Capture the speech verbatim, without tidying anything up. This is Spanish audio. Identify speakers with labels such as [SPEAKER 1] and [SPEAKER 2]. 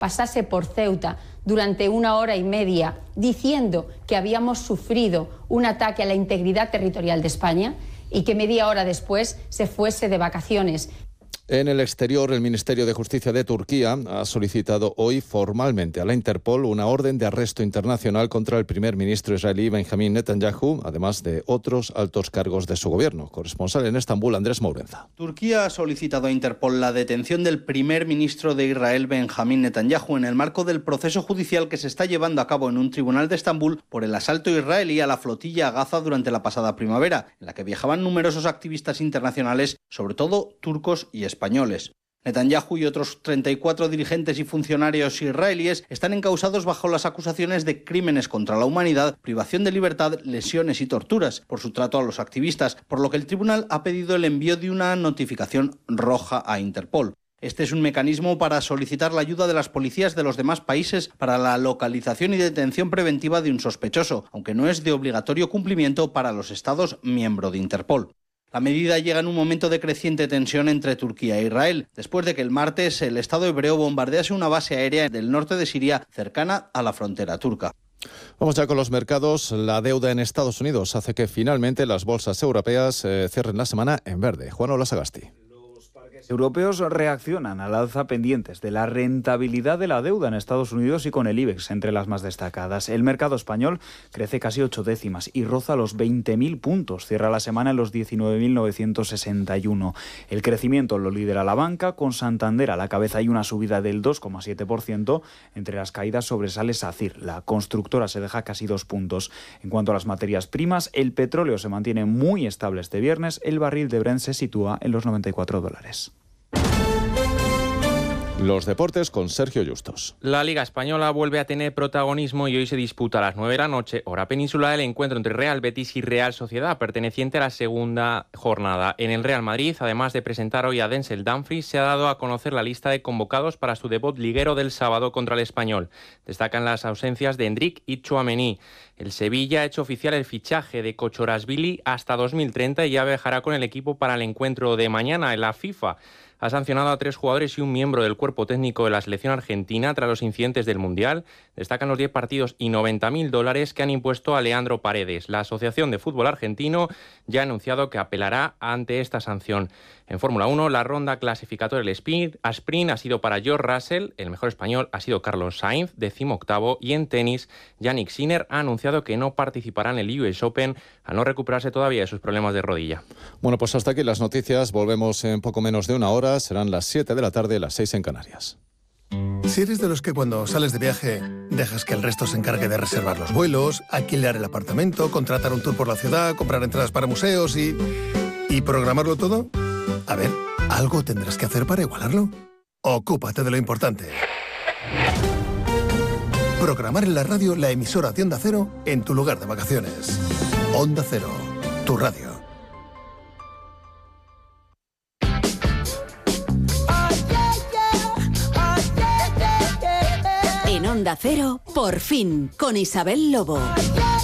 [SPEAKER 1] pasase por Ceuta durante una hora y media diciendo que habíamos sufrido un ataque a la integridad territorial de España y que media hora después se fuese de vacaciones.
[SPEAKER 2] En el exterior, el Ministerio de Justicia de Turquía ha solicitado hoy formalmente a la Interpol una orden de arresto internacional contra el primer ministro israelí Benjamín Netanyahu, además de otros altos cargos de su gobierno. Corresponsal en Estambul, Andrés Mourenza.
[SPEAKER 3] Turquía ha solicitado a Interpol la detención del primer ministro de Israel, Benjamín Netanyahu, en el marco del proceso judicial que se está llevando a cabo en un tribunal de Estambul por el asalto israelí a la flotilla a Gaza durante la pasada primavera, en la que viajaban numerosos activistas internacionales, sobre todo turcos y españoles. españoles. Netanyahu y otros treinta y cuatro dirigentes y funcionarios israelíes están encausados bajo las acusaciones de crímenes contra la humanidad, privación de libertad, lesiones y torturas por su trato a los activistas, por lo que el tribunal ha pedido el envío de una notificación roja a Interpol. Este es un mecanismo para solicitar la ayuda de las policías de los demás países para la localización y detención preventiva de un sospechoso, aunque no es de obligatorio cumplimiento para los Estados miembro de Interpol. La medida llega en un momento de creciente tensión entre Turquía e Israel, después de que el martes el Estado hebreo bombardease una base aérea del norte de Siria cercana a la frontera turca.
[SPEAKER 2] Vamos ya con los mercados. La deuda en Estados Unidos hace que finalmente las bolsas europeas eh, cierren la semana en verde. Juan Ola Sagasti.
[SPEAKER 4] Europeos reaccionan al alza pendientes de la rentabilidad de la deuda en Estados Unidos y con el IBEX entre las más destacadas. El mercado español crece casi ocho décimas y roza los veinte mil puntos. Cierra la semana en los diecinueve mil novecientos sesenta y uno. El crecimiento lo lidera la banca, con Santander a la cabeza y una subida del dos coma siete por ciento. Entre las caídas sobresale SACIR. La constructora se deja casi dos puntos. En cuanto a las materias primas, el petróleo se mantiene muy estable este viernes. El barril de Brent se sitúa en los noventa y cuatro dólares.
[SPEAKER 2] Los deportes con Sergio Justos.
[SPEAKER 5] La Liga Española vuelve a tener protagonismo y hoy se disputa a las nueve de la noche, hora peninsular, el encuentro entre Real Betis y Real Sociedad, perteneciente a la segunda jornada. En el Real Madrid, además de presentar hoy a Denzel Dumfries, se ha dado a conocer la lista de convocados para su debut liguero del sábado contra el Español. Destacan las ausencias de Endrick y Tchouaméni. El Sevilla ha hecho oficial el fichaje de Kochorashvili hasta dos mil treinta y ya viajará con el equipo para el encuentro de mañana. En la FIFA ha sancionado a tres jugadores y un miembro del cuerpo técnico de la selección argentina tras los incidentes del Mundial. Destacan los diez partidos y noventa mil dólares que han impuesto a Leandro Paredes. La Asociación de Fútbol Argentino ya ha anunciado que apelará ante esta sanción. En Fórmula uno, la ronda clasificatoria del sprint, a sprint ha sido para George Russell, el mejor español ha sido Carlos Sainz, decimoctavo, y en tenis, Jannik Sinner ha anunciado que no participará en el U S Open al no recuperarse todavía de sus problemas de rodilla.
[SPEAKER 2] Bueno, pues hasta aquí las noticias. Volvemos en poco menos de una hora. Serán las siete de la tarde, las seis en Canarias.
[SPEAKER 6] Si eres de los que cuando sales de viaje dejas que el resto se encargue de reservar los vuelos, alquilar el apartamento, contratar un tour por la ciudad, comprar entradas para museos y... ¿y programarlo todo? A ver, algo tendrás que hacer para igualarlo. Ocúpate de lo importante. Programar en la radio la emisora de Onda Cero en tu lugar de vacaciones. Onda Cero, tu radio.
[SPEAKER 7] En Onda Cero, por fin, con Isabel Lobo.